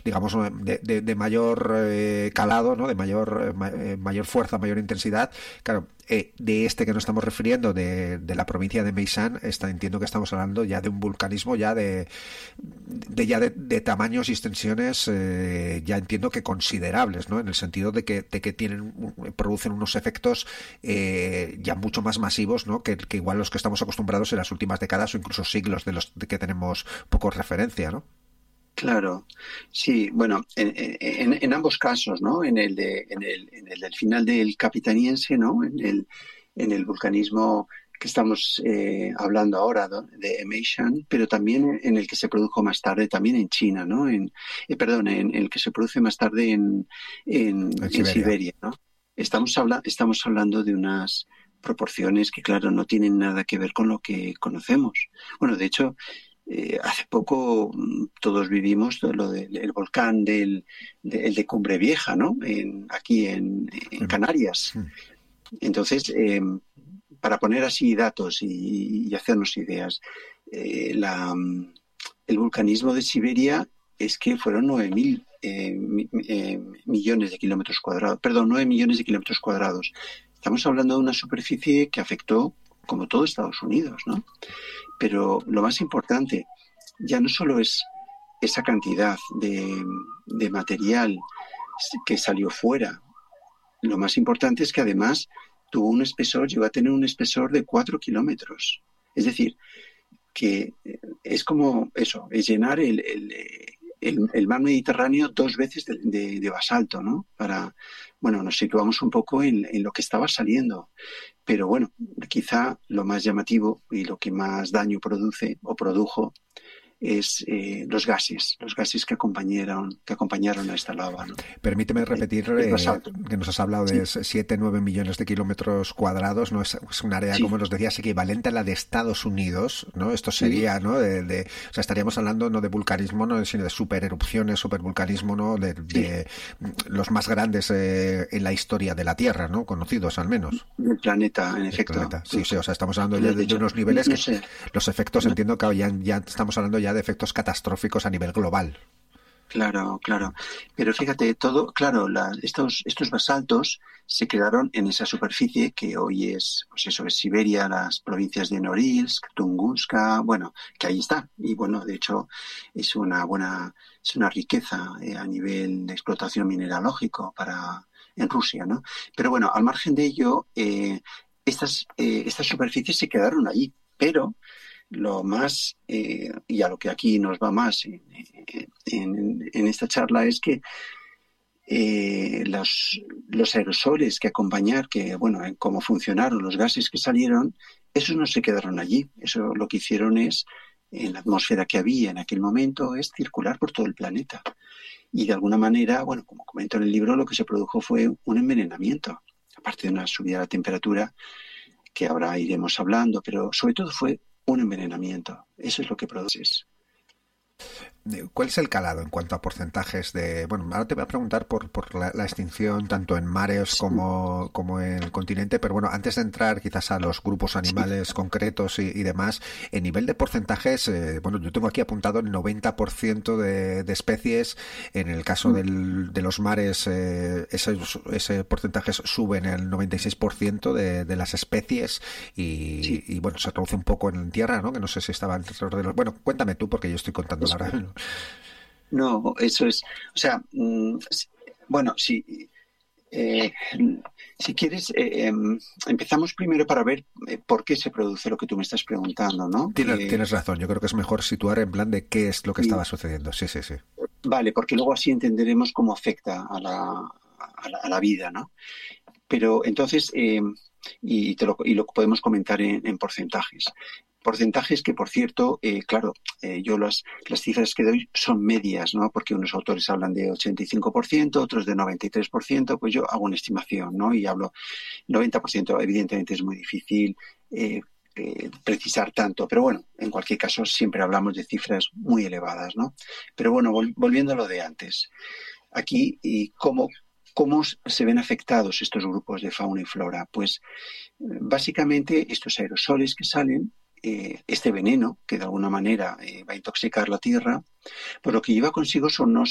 digamos, de mayor calado, ¿no? De mayor fuerza, mayor intensidad. Claro, de este que nos estamos refiriendo, de la provincia de Meishan, entiendo que estamos hablando ya de un vulcanismo ya de tamaños y extensiones, ya entiendo que considerables, ¿no? En el sentido de que producen unos efectos ya mucho más masivos, ¿no? Que igual los que estamos acostumbrados en las últimas décadas o incluso siglos de que tenemos poco referencia, ¿no? Claro, sí, bueno, en ambos casos, ¿no? En el del final del Capitaniense, ¿no? En el vulcanismo que estamos hablando ahora, ¿no? De Meishan, pero también en el que se produjo más tarde, también en China, ¿no? En el que se produce más tarde en Siberia, ¿no? Estamos hablando de unas proporciones que, claro, no tienen nada que ver con lo que conocemos. Bueno, de hecho, hace poco todos vivimos lo del volcán el de Cumbre Vieja, ¿no? Aquí en Canarias. Entonces, para poner así datos y hacernos ideas, el vulcanismo de Siberia es que fueron 9.000 millones de kilómetros cuadrados. Perdón, 9 millones de kilómetros cuadrados. Estamos hablando de una superficie que afectó, como todo Estados Unidos, ¿no? Pero lo más importante ya no solo es esa cantidad de material que salió fuera. Lo más importante es que además llegó a tener un espesor de 4 kilómetros. Es decir, que es como eso, es llenar el mar Mediterráneo 2 veces de basalto, ¿no? Nos situamos un poco en lo que estaba saliendo. Pero bueno, quizá lo más llamativo y lo que más daño produce o produjo es los gases que acompañaron a esta lava, ¿no? Permíteme repetir que nos has hablado de 7-9 millones de kilómetros cuadrados, ¿no? Es un área, como nos decías, equivalente a la de Estados Unidos, ¿no? Esto sería, ¿no? O sea, estaríamos hablando no de vulcanismo, ¿no? Sino de supererupciones, supervulcanismo, ¿no? De los más grandes en la historia de la Tierra, ¿no? Conocidos al menos. Del planeta, en efecto. Sí, o sea, estamos hablando ya de unos niveles que los efectos, entiendo que ya estamos hablando ya de efectos catastróficos a nivel global. Claro. Pero fíjate, estos basaltos se quedaron en esa superficie que hoy es, pues eso, es Siberia, las provincias de Norilsk, Tunguska, bueno, que ahí está. Y bueno, de hecho, es una riqueza a nivel de explotación mineralógico en Rusia, ¿no? Pero bueno, al margen de ello, estas superficies se quedaron allí, pero lo más, y a lo que aquí nos va más en esta charla, es que los aerosoles que cómo funcionaron, los gases que salieron, esos no se quedaron allí. Eso lo que hicieron es, en la atmósfera que había en aquel momento, es circular por todo el planeta. Y de alguna manera, bueno, como comento en el libro, lo que se produjo fue un envenenamiento, aparte de una subida de la temperatura, que ahora iremos hablando, pero sobre todo fue un envenenamiento. Eso es lo que produces. ¿Cuál es el calado en cuanto a porcentajes de... Bueno, ahora te voy a preguntar por la extinción tanto en mares como en el continente, pero bueno, antes de entrar quizás a los grupos animales concretos y demás, en nivel de porcentajes, yo tengo aquí apuntado el 90% de especies. En el caso de los mares, ese porcentaje sube en el 96% de las especies y bueno, se traduce un poco en tierra, ¿no? Que no sé si estaba alrededor de los... Bueno, cuéntame tú, porque yo estoy contando ahora. No, eso es, o sea, bueno, si quieres, empezamos primero para ver por qué se produce lo que tú me estás preguntando, ¿no? Tienes razón, yo creo que es mejor situar en plan de qué es lo que estaba sucediendo, sí. Vale, porque luego así entenderemos cómo afecta a la vida, ¿no? Pero entonces, y lo podemos comentar en porcentajes. Porcentajes que, por cierto, yo las cifras que doy son medias, ¿no? Porque unos autores hablan de 85%, otros de 93%, pues yo hago una estimación, ¿no? Y hablo 90%, evidentemente es muy difícil precisar tanto, pero bueno, en cualquier caso siempre hablamos de cifras muy elevadas, ¿no? Pero bueno, volviendo a lo de antes, aquí, ¿y cómo se ven afectados estos grupos de fauna y flora? Pues básicamente estos aerosoles que salen, este veneno que de alguna manera va a intoxicar la tierra, pues lo que lleva consigo son